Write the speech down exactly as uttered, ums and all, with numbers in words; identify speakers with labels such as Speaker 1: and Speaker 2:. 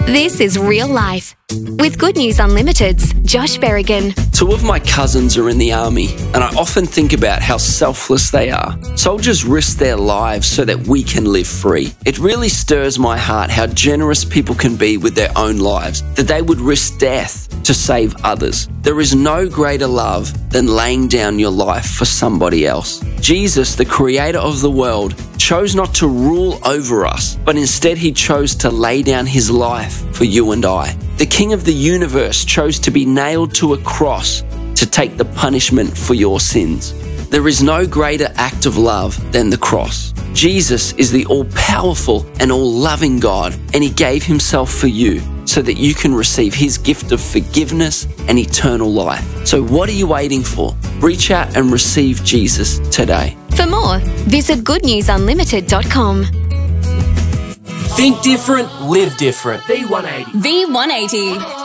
Speaker 1: This is Real Life with Good News Unlimited's Josh Berrigan.
Speaker 2: Two of my cousins are in the army, and I often think about how selfless they are. Soldiers risk their lives so that we can live free. It really stirs my heart how generous people can be with their own lives, that they would risk death to save others. There is no greater love than laying down your life for somebody else. Jesus, the creator of the world, chose not to rule over us, but instead he chose to lay down his life for you and I. The King of the universe chose to be nailed to a cross to take the punishment for your sins. There is no greater act of love than the cross. Jesus is the all-powerful and all-loving God, and he gave himself for you so that you can receive his gift of forgiveness and eternal life. So what are you waiting for? Reach out and receive Jesus today.
Speaker 1: For more, visit good news unlimited dot com.
Speaker 3: Think different, live different. V one eighty.
Speaker 1: V one eighty.